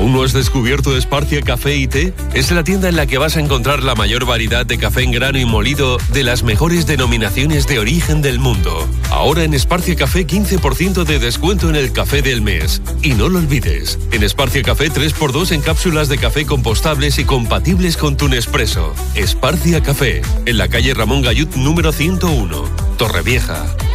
¿Aún no has descubierto Esparcia Café y Té? Es la tienda en la que vas a encontrar la mayor variedad de café en grano y molido de las mejores denominaciones de origen del mundo. Ahora en Esparcia Café 15% de descuento en el café del mes. Y no lo olvides, en Esparcia Café 3x2 en cápsulas de café compostables y compatibles con tu Nespresso. Esparcia Café, en la calle Ramón Gallut número 101, Torrevieja.